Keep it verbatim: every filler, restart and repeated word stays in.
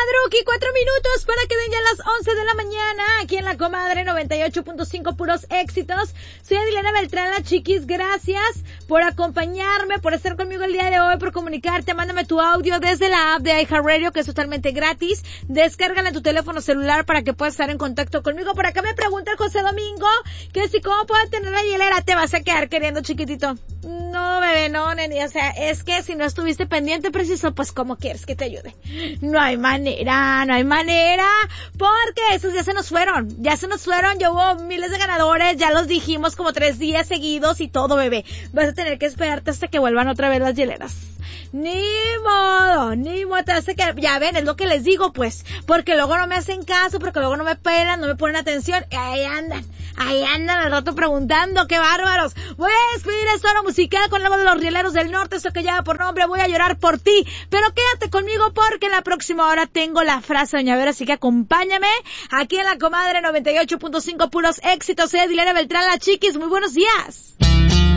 Madruki, cuatro minutos para que den ya las once de la mañana, aquí en La Comadre noventa y ocho punto cinco, puros éxitos. Soy Adilena Beltrán, la chiquis, gracias por acompañarme, por estar conmigo el día de hoy, por comunicarte. Mándame tu audio desde la app de iHeartRadio, que es totalmente gratis. Descárgala en tu teléfono celular para que puedas estar en contacto conmigo. Por acá me pregunta el José Domingo, que si cómo puedo tener la hielera, te vas a quedar queriendo, chiquitito. No, bebé, no, neni, o sea, es que si no estuviste pendiente preciso, pues ¿cómo quieres que te ayude? No hay manera, no hay manera, porque esos ya se nos fueron, ya se nos fueron, ya hubo miles de ganadores, ya los dijimos como tres días seguidos y todo, bebé. Vas a tener que esperarte hasta que vuelvan otra vez las hieleras. Ni modo, ni modo, hasta que, ya ven, es lo que les digo, pues, porque luego no me hacen caso, porque luego no me pelan, no me ponen atención, y ahí andan, ahí andan al rato preguntando, qué bárbaros. Voy a despedir esta hora musical con algo de los Rieleros del Norte, eso que lleva por nombre Voy a llorar por ti, pero quédate conmigo porque en la próxima hora tengo la frase Doña Vera, así que acompáñame aquí en La Comadre noventa y ocho punto cinco, puros éxitos. Soy Adilena Beltrán, la chiquis, muy buenos días.